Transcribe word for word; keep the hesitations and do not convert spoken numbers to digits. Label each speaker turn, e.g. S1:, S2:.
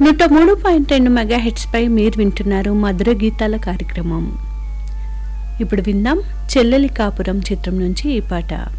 S1: నూట మూడు పాయింట్ రెండు మెగా హెడ్స్ పై మీరు వింటున్నారు మధుర గీతాల కార్యక్రమం. ఇప్పుడు విందాం చెల్లెలి కాపురం చిత్రం నుంచి ఈ పాట.